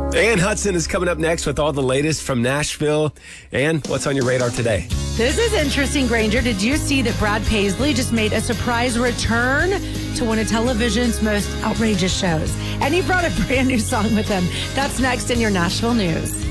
Ann Hudson is coming up next with all the latest from Nashville. Ann, what's on your radar today? This is interesting, Granger. Did you see that Brad Paisley just made a surprise return to one of television's most outrageous shows? And he brought a brand new song with him. That's next in your Nashville News.